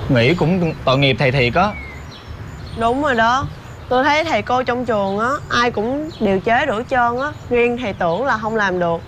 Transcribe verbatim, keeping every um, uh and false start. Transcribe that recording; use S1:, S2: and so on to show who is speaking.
S1: Nghĩ cũng tội nghiệp thầy thiệt á.
S2: Đúng rồi đó. Tôi thấy thầy cô trong trường á ai cũng điều chế đủ hết trơn á, riêng thầy Tưởng là không làm được.